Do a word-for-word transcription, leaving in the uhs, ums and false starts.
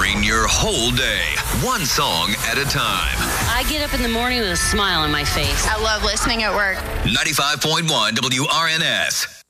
Powering your whole day, one song at a time. I get up in the morning with a smile on my face. I love listening at work. ninety-five point one W R N S.